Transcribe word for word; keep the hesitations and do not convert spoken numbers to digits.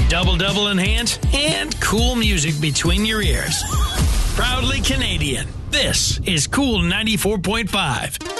Double-double enhance and cool music between your ears. Proudly Canadian, this is Cool ninety-four point five.